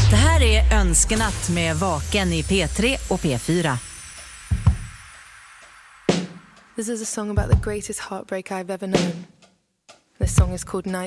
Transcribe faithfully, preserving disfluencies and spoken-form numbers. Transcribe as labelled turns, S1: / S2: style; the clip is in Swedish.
S1: Det här är Önskenatt med Vaken i P tre och P fyra.
S2: This is a song about the greatest heartbreak I've ever known. This song is called Night